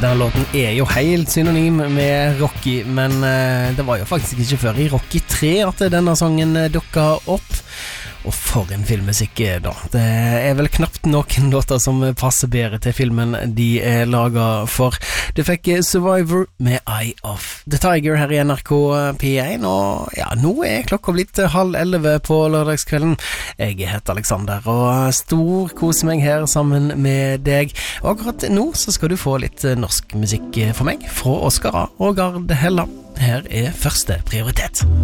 Den låten jo helt synonym med Rocky, men det var jo faktisk ikke før i Rocky 3 at denne sangen dukket opp. Og for en filmmusikk da. Det vel knapt noen låter som passer bedre til filmen de laget for. Du fikk Survivor med Eye of the Tiger her i NRK P1, og ja, nå klokka blitt 10:30 på lørdagskvelden. Jeg heter Alexander, og stor kos meg her sammen med deg. Og akkurat nå så skal du få litt norsk musikk for meg, fra Oskar A. og Gard Hella. Her første prioritet.